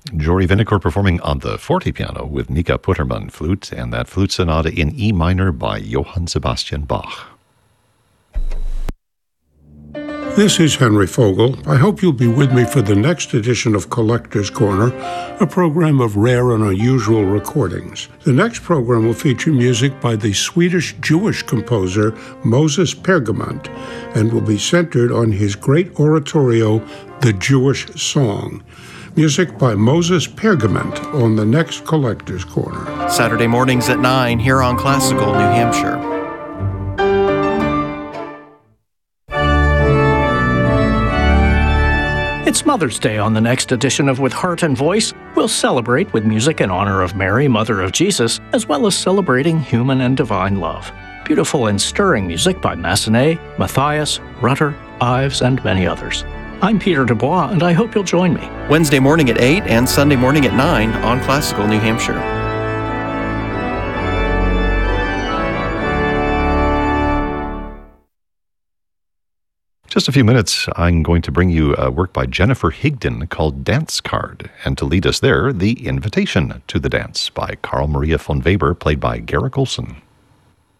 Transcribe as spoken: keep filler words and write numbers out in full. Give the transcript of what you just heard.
Jory Vinegar performing on the forte piano with Mika Putterman flute, and that flute sonata in E minor by Johann Sebastian Bach. This is Henry Fogel. I hope you'll be with me for the next edition of Collector's Corner, a program of rare and unusual recordings. The next program will feature music by the Swedish Jewish composer Moses Pergament and will be centered on his great oratorio, The Jewish Song. Music by Moses Pergament on the next Collector's Corner. Saturday mornings at nine here on Classical New Hampshire. It's Mother's Day on the next edition of With Heart and Voice. We'll celebrate with music in honor of Mary, Mother of Jesus, as well as celebrating human and divine love. Beautiful and stirring music by Massenet, Matthias, Rutter, Ives, and many others. I'm Peter Dubois, and I hope you'll join me. Wednesday morning at eight and Sunday morning at nine on Classical New Hampshire. Just a few minutes, I'm going to bring you a work by Jennifer Higdon called Dance Card, and to lead us there, The Invitation to the Dance by Carl Maria von Weber, played by Garrick Olson.